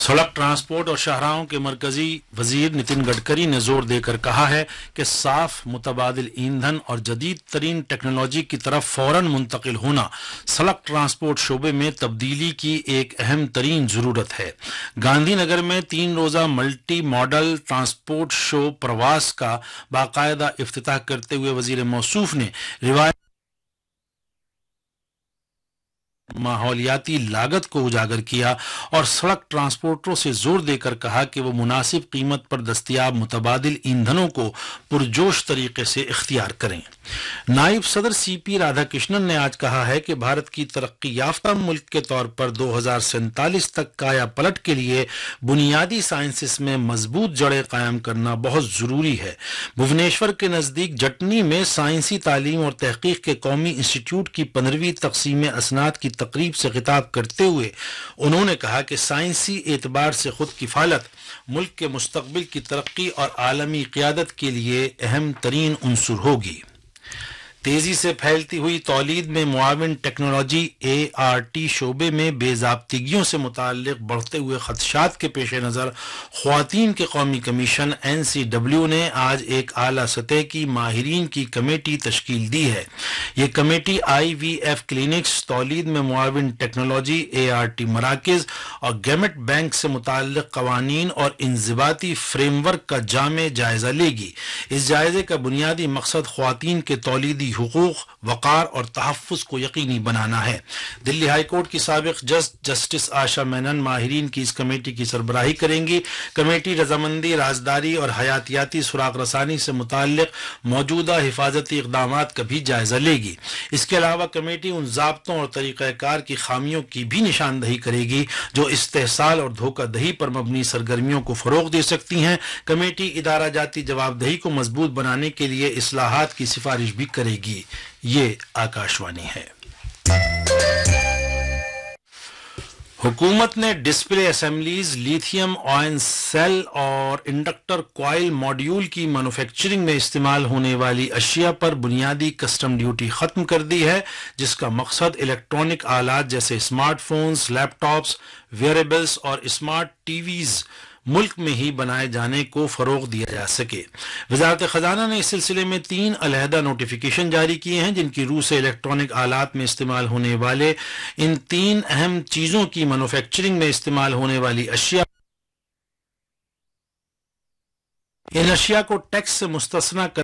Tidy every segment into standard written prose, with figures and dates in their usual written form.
सड़क ट्रांसपोर्ट और शाहराहों के मरकजी वजीर नितिन गडकरी ने जोर देकर कहा है कि साफ मुतबादिल ईंधन और जदीद तरीन टेक्नोलॉजी की तरफ फौरन मुंतकिल होना सड़क ट्रांसपोर्ट शोबे में तब्दीली की एक अहम तरीन ज़रूरत है। गांधी नगर में 3 रोज़ा मल्टी मॉडल ट्रांसपोर्ट शो प्रवास का बाकायदा इफ्तिताह करते हुए वजीर मौसूफ ने रिवायत माहौलियाती लागत को उजागर किया और सड़क ट्रांसपोर्टरों से जोर देकर कहा कि वो मुनासिब कीमत पर दस्तयाब मुतबादिल ईंधनों को पुरजोश तरीके से इख्तियार करें। नायब सदर CP राधाकृष्णन ने आज कहा है कि भारत की तरक्की याफ्ता मुल्क के तौर पर 2047 तक काया पलट के लिए बुनियादी साइंसिस में मजबूत जड़ें कायम करना बहुत जरूरी है। भुवनेश्वर के नजदीक जटनी में साइंसी तालीम और तहकीक के कौमी इंस्टीट्यूट की 15वीं तकसीम असनाद की तकरीब से खिताब करते हुए उन्होंने कहा कि साइंसी एतबार से खुद किफालत मुल्क के मुस्तकबिल की तरक्की और आलमी क़ियादत के लिए अहम तरीन उनसुर होगी। तेजी से फैलती हुई तौलीद में मुआविन टेक्नोलॉजी ART शोबे में बेज़ाब्तिगियों से मुताल्लिक बढ़ते हुए खदशात के पेश नज़र ख्वातीन के कौमी कमीशन NCW ने आज एक आला सतह की माहिरीन की कमेटी तश्कील दी है। ये कमेटी IVF क्लिनिक्स, तौलीद में मुआविन टेक्नोलॉजी ART मराकज़ और गैमेट बैंक से मुताल्लिक कवानीन और इंज़िबाती फ्रेमवर्क का जामे जायज़ा लेगी। इस जायज़े का बुनियादी मकसद ख्वातीन के तौलीदी हुकूक, वक़ार और तहफ़्फ़ुज़ को यकीनी बनाना है। दिल्ली हाई कोर्ट की साबिक़ जज जस्टिस आशा मेनन माहिरीन की इस कमेटी की सरबराही करेंगी। कमेटी रजामंदी, राजदारी और हयातियाती सुराग रसानी से मुताल्लिक मौजूदा हिफाजती इक़दामात का भी जायज़ा लेगी। इसके अलावा कमेटी उन ज़ाब्तों और तरीक़ाकार की खामियों की भी निशानदही करेगी जो इस्तेहसाल और धोखाधही पर मबनी सरगर्मियों को फ़रोग़ दे सकती हैं। कमेटी इदारा जाती जवाबदेही को मजबूत बनाने के लिए इस्लाहात की सिफारिश भी करेगी। ये आकाशवाणी है। हुकूमत ने display assemblies, lithium ion cell और इंडक्टर कॉइल मॉड्यूल की मैन्युफैक्चरिंग में इस्तेमाल होने वाली अशिया पर बुनियादी कस्टम ड्यूटी खत्म कर दी है, जिसका मकसद इलेक्ट्रॉनिक आलात जैसे स्मार्टफोन्स, लैपटॉप्स, वेयरेबल्स और स्मार्ट टीवीज मुल्क में ही बनाए जाने को फरोग दिया जा सके। वजारत खजाना ने इस सिलसिले में 3 अलहदा नोटिफिकेशन जारी किए हैं, जिनकी रूह से इलेक्ट्रॉनिक आलात में इस्तेमाल होने वाले इन 3 अहम चीज़ों की मैन्युफैक्चरिंग में इस्तेमाल होने वाली अशिया, इन अशिया को टैक्स से मुस्तस्ना कर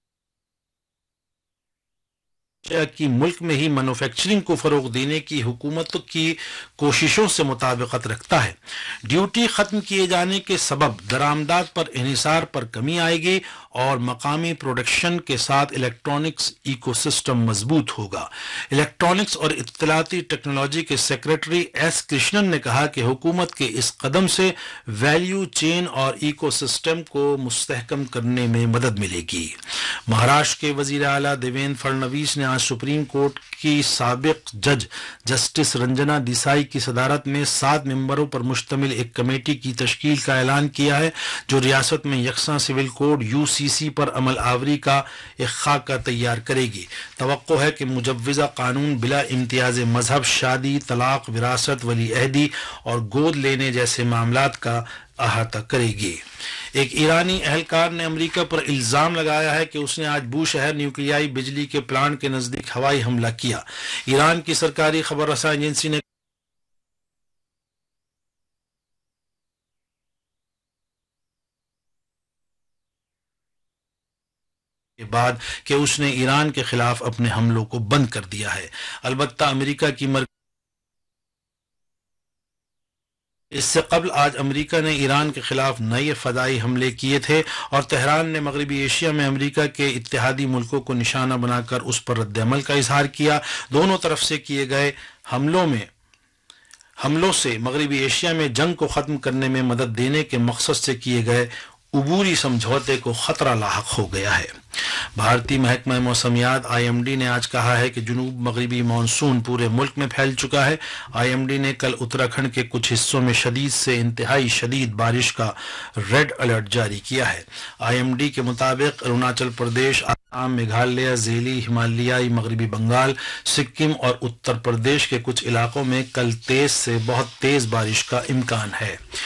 की मुल्क में ही मैन्युफैक्चरिंग को फरोग देने की हुकूमत की कोशिशों से मुताबिकत रखता है। ड्यूटी खत्म किए जाने के सबब दरामदात पर इन्हिसार पर कमी आएगी और मकामी प्रोडक्शन के साथ इलेक्ट्रॉनिक्स इकोसिस्टम मजबूत होगा। इलेक्ट्रॉनिक्स और इत्तलाती टेक्नोलॉजी के सेक्रेटरी S कृष्णन ने कहा कि हुकूमत के इस कदम से वैल्यू चेन और इकोसिस्टम को मुस्तहकम करने में मदद मिलेगी। महाराष्ट्र के वजीर आला देवेंद्र फडणवीस ने आज सुप्रीम कोर्ट की साबिक जज जस्टिस रंजना देसाई की सदारत में 7 मेंबरों पर मुश्तमिल एक कमेटी की तश्कील का ऐलान किया है, जो रियासत में यकसा सिविल कोड UCC पर अमल आवरी का एक खाका तैयार करेगी। तवक्को है कि मुजव्वज़ा कानून बिला इम्तियाज मजहब, शादी, तलाक, विरासत, वली अहदी और गोद लेने जैसे मामलात का अहाता करेगी। एक ईरानी एहलकार ने अमेरिका पर इल्जाम लगाया है कि उसने आज बूशहर न्यूक्लियाई बिजली के प्लांट के नजदीक हवाई हमला किया। ईरान की सरकारी खबर रसां एजेंसी ने के बाद कि उसने ईरान के खिलाफ अपने हमलों को बंद कर दिया है। अलबत्ता अमेरिका की इससे कबल आज अमेरिका ने ईरान के खिलाफ नए फदाई हमले किए थे और तेहरान ने मगरबी एशिया में अमेरिका के इत्तेहादी मुल्कों को निशाना बनाकर उस पर रद्द-ए-अमल का इजहार किया। दोनों तरफ से किए गए हमलों से मगरबी एशिया में जंग को ख़त्म करने में मदद देने के मकसद से किए गए उबूरी समझौते को खतरा लाहक हो गया है। भारतीय महकमा मौसमियात IMD ने आज कहा है कि जुनूब मगरबी मानसून पूरे मुल्क में फैल चुका है। IMD ने कल उत्तराखंड के कुछ हिस्सों में शदीद से इंतहाई शदीद बारिश का रेड अलर्ट जारी किया है। IMD के मुताबिक अरुणाचल प्रदेश मेघालय, ज़ेली, हिमालयाई मगरबी बंगाल, सिक्किम और उत्तर प्रदेश के कुछ इलाकों में कल तेज से बहुत तेज बारिश का इम्कान है।